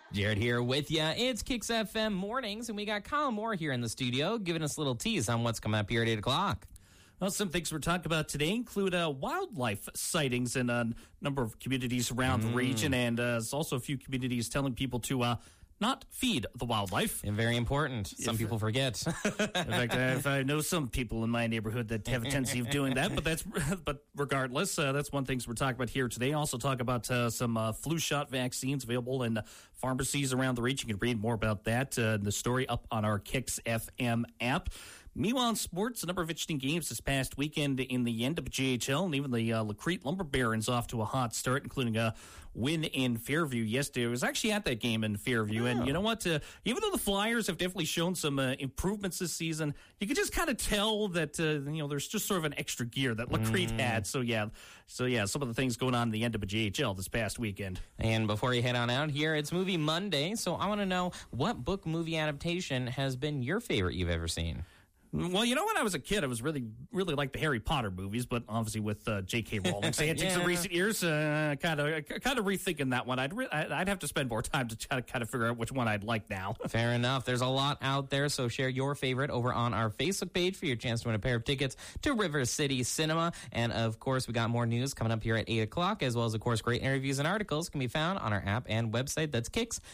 Jared here with you. It's Kicks FM Mornings, and we got Colin Moore here in the studio giving us a little tease on what's coming up here at 8 o'clock. Well, some things we're talking about today include wildlife sightings in a number of communities around the region, and there's also a few communities telling people to not feed the wildlife. And very important. Some people forget. In fact, I know some people in my neighborhood that have a tendency of doing that, but regardless, that's one thing we're talking about here today. Also talk about some flu shot vaccines available in pharmacies around the region. You can read more about that in the story up on our Kicks FM app. Meanwhile, in sports, a number of interesting games this past weekend in the NWJHL, and even the Lacrete Lumber Barons off to a hot start, including a win in Fairview yesterday. I was actually at that game in Fairview, and you know what? Even though the Flyers have definitely shown some improvements this season, you can just kind of tell that there's just sort of an extra gear that Lacrete had. So yeah, some of the things going on in the NWJHL this past weekend. And before you head on out here, it's Movie Monday, so I want to know what book movie adaptation has been your favorite you've ever seen? Well, when I was a kid, I was really like the Harry Potter movies, but obviously with J.K. Rowling's antics in recent years, kind of rethinking that one. I'd have to spend more time to try to kind of figure out which one I'd like now. Fair enough. There's a lot out there, so share your favorite over on our Facebook page for your chance to win a pair of tickets to River City Cinema. And, of course, we got more news coming up here at 8 o'clock, as well as, of course, great interviews and articles can be found on our app and website. That's Kicks